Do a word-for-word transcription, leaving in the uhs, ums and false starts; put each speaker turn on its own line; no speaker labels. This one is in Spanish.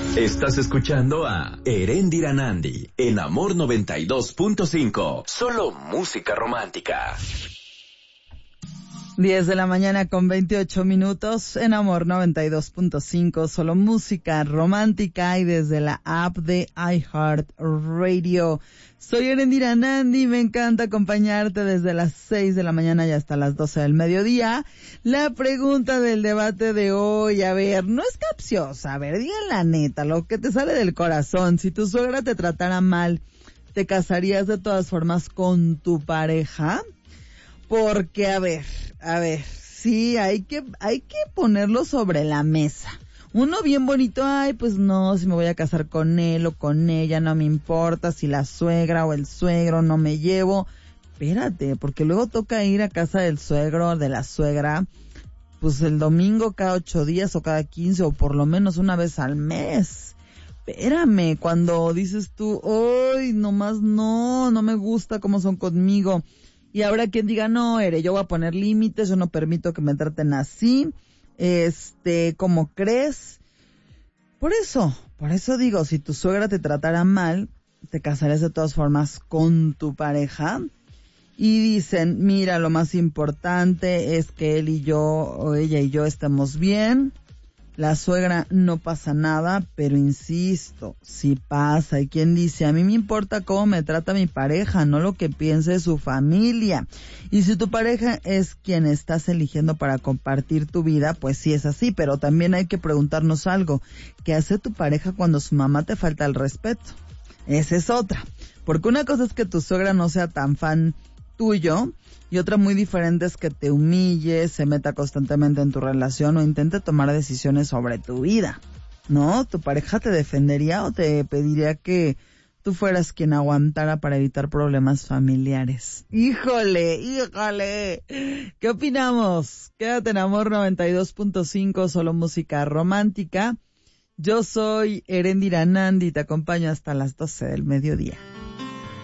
Estás escuchando a Erendira Nandi en Amor noventa y dos punto cinco. Solo música romántica.
diez de la mañana con veintiocho minutos en Amor noventa y dos punto cinco, solo música romántica y desde la app de iHeartRadio. Soy Erendira Nandi, me encanta acompañarte desde las seis de la mañana y hasta las doce del mediodía. La pregunta del debate de hoy, a ver, no es capciosa, a ver, digan la neta, lo que te sale del corazón. Si tu suegra te tratara mal, ¿te casarías de todas formas con tu pareja? Porque, a ver, a ver, sí, hay que, hay que ponerlo sobre la mesa. Uno bien bonito, ay, pues no, si me voy a casar con él o con ella, no me importa, si la suegra o el suegro no me llevo. Espérate, porque luego toca ir a casa del suegro o de la suegra, pues el domingo cada ocho días o cada quince o por lo menos una vez al mes. Espérame, cuando dices tú, ay, nomás no, no me gusta cómo son conmigo. Y habrá quien diga, no, Ere, yo voy a poner límites, yo no permito que me traten así, este, ¿cómo crees? Por eso, por eso digo, si tu suegra te tratara mal, te casarías de todas formas con tu pareja. Y dicen, mira, lo más importante es que él y yo, o ella y yo estemos bien. La suegra no pasa nada, pero insisto, sí pasa. Hay quien dice, a mí me importa cómo me trata mi pareja, no lo que piense su familia. Y si tu pareja es quien estás eligiendo para compartir tu vida, pues sí es así, pero también hay que preguntarnos algo. ¿Qué hace tu pareja cuando su mamá te falta el respeto? Esa es otra. Porque una cosa es que tu suegra no sea tan fan tuyo, y otra muy diferente es que te humille, se meta constantemente en tu relación o intente tomar decisiones sobre tu vida, ¿no? ¿Tu pareja te defendería o te pediría que tú fueras quien aguantara para evitar problemas familiares? ¡Híjole, híjole! ¿Qué opinamos? Quédate en Amor noventa y dos punto cinco, solo música romántica. Yo soy Erendira Nandi y te acompaño hasta las doce del mediodía.